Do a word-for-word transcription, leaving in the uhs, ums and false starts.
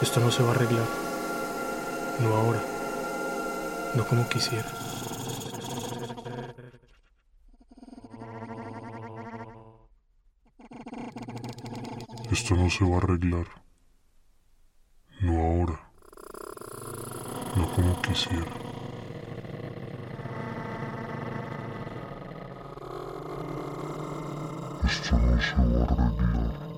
Esto no se va a arreglar. No ahora. No como quisiera. Esto no se va a arreglar. No ahora. No como quisiera. Esto no se va a arreglar.